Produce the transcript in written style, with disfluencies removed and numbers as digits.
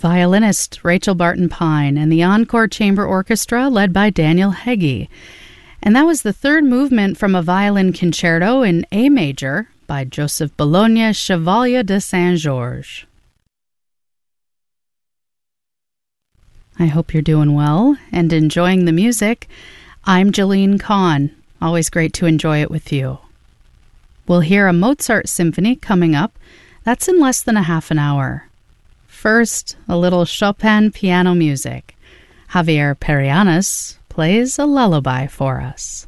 violinist Rachel Barton Pine and the Encore Chamber Orchestra led by Daniel Heggie. And that was the third movement from a violin concerto in A major by Joseph Bologna Chevalier de Saint-Georges. I hope you're doing well and enjoying the music. I'm Jolene Kahn. Always great to enjoy it with you. We'll hear a Mozart symphony coming up. That's in less than a half an hour. First, a little Chopin piano music. Javier Perianis plays a lullaby for us.